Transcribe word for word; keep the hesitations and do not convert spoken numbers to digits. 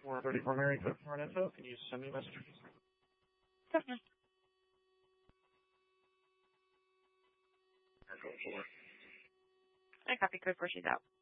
four thirty-four Mary Cook for an info. Can you send me a message? Definitely. I copy code before she's out.